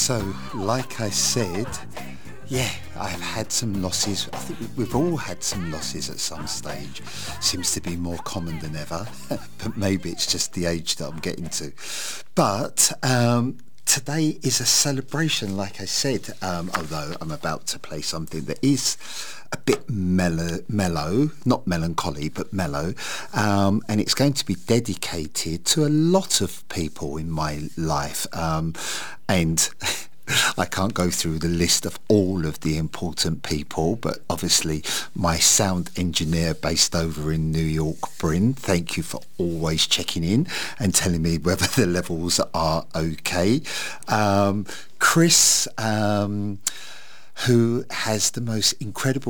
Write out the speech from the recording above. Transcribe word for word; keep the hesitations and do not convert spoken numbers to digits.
So, like I said, yeah, I've had some losses. I think we've all had some losses at some stage. Seems to be more common than ever, but maybe it's just the age that I'm getting to. But um, today is a celebration, like I said, um, although I'm about to play something that is a bit mellow, mellow, not melancholy, but mellow, um, and it's going to be dedicated to a lot of people in my life, um, and I can't go through the list of all of the important people, but obviously my sound engineer based over in New York, Bryn, thank you for always checking in and telling me whether the levels are okay. Um, Chris, um, who has the most incredible